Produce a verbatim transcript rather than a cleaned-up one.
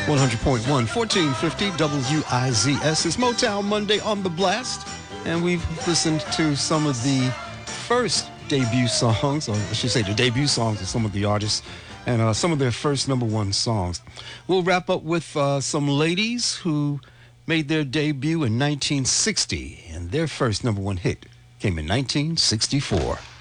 one hundred point one, fourteen fifty W I Z S is Motown Monday on the Blast. And we've listened to some of the first debut songs, or I should say the debut songs of some of the artists, and uh, some of their first number one songs. We'll wrap up with uh, some ladies who made their debut in nineteen sixty, and their first number one hit came in nineteen sixty-four.